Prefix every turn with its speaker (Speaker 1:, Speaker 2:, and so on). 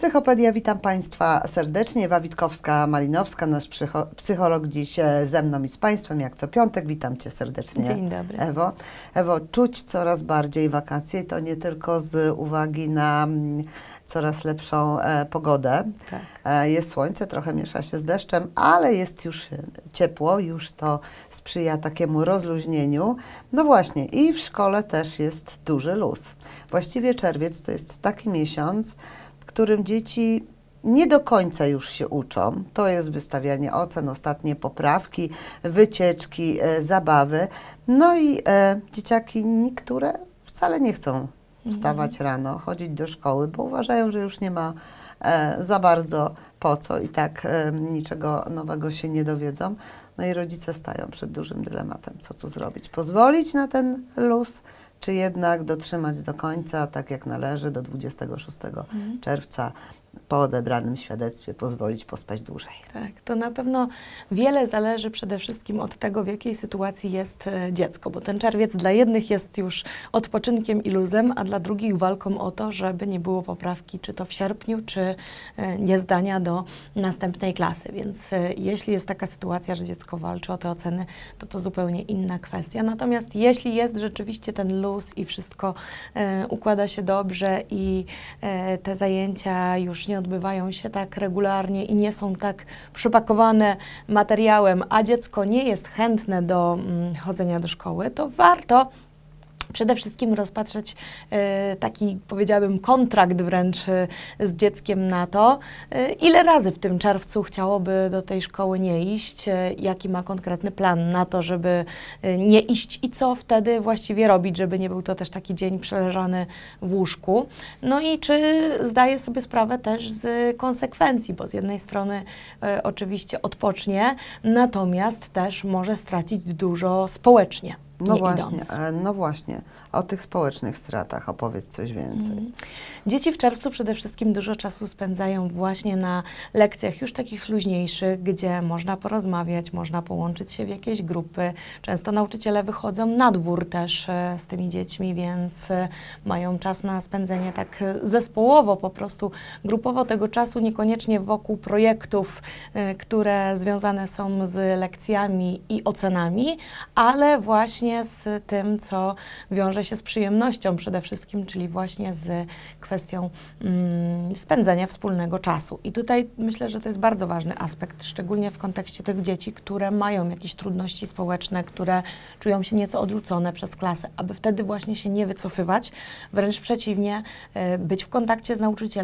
Speaker 1: Psychopedia, witam Państwa serdecznie. Ewa Witkowska-Malinowska, nasz psycholog dziś ze mną i z Państwem, jak co piątek. Witam Cię serdecznie.
Speaker 2: Dzień dobry.
Speaker 1: Ewo, czuć coraz bardziej wakacje, to nie tylko z uwagi na coraz lepszą pogodę. Tak. Jest słońce, trochę miesza się z deszczem, ale jest już ciepło, już to sprzyja takiemu rozluźnieniu. No właśnie, i w szkole też jest duży luz. Właściwie czerwiec to jest taki miesiąc, w którym dzieci nie do końca już się uczą. To jest wystawianie ocen, ostatnie poprawki, wycieczki, zabawy. No i dzieciaki niektóre wcale nie chcą wstawać rano, chodzić do szkoły, bo uważają, że już nie ma za bardzo po co i tak niczego nowego się nie dowiedzą. No i rodzice stają przed dużym dylematem, co tu zrobić. Pozwolić na ten luz, czy jednak dotrzymać do końca, tak jak należy, do 26 czerwca, po odebranym świadectwie pozwolić pospać dłużej.
Speaker 2: Tak, to na pewno wiele zależy przede wszystkim od tego, w jakiej sytuacji jest dziecko, bo ten czerwiec dla jednych jest już odpoczynkiem i luzem, a dla drugich walką o to, żeby nie było poprawki, czy to w sierpniu, czy niezdania do następnej klasy. Więc jeśli jest taka sytuacja, że dziecko walczy o te oceny, to zupełnie inna kwestia. Natomiast jeśli jest rzeczywiście ten luz i wszystko układa się dobrze i te zajęcia już nie odbywają się tak regularnie i nie są tak przypakowane materiałem, a dziecko nie jest chętne do chodzenia do szkoły, to warto przede wszystkim rozpatrzeć taki, powiedziałabym, kontrakt wręcz z dzieckiem na to, ile razy w tym czerwcu chciałoby do tej szkoły nie iść, jaki ma konkretny plan na to, żeby nie iść i co wtedy właściwie robić, żeby nie był to też taki dzień przeleżany w łóżku. No i czy zdaje sobie sprawę też z konsekwencji, bo z jednej strony oczywiście odpocznie, natomiast też może stracić dużo społecznie.
Speaker 1: No właśnie, o tych społecznych stratach opowiedz coś więcej.
Speaker 2: Dzieci w czerwcu przede wszystkim dużo czasu spędzają właśnie na lekcjach już takich luźniejszych, gdzie można porozmawiać, można połączyć się w jakieś grupy. Często nauczyciele wychodzą na dwór też z tymi dziećmi, więc mają czas na spędzenie tak zespołowo, po prostu grupowo tego czasu, niekoniecznie wokół projektów, które związane są z lekcjami i ocenami, ale właśnie z tym, co wiąże się z przyjemnością przede wszystkim, czyli właśnie z kwestią spędzenia wspólnego czasu. I tutaj myślę, że to jest bardzo ważny aspekt, szczególnie w kontekście tych dzieci, które mają jakieś trudności społeczne, które czują się nieco odrzucone przez klasę, aby wtedy właśnie się nie wycofywać, wręcz przeciwnie, być w kontakcie z nauczycielem,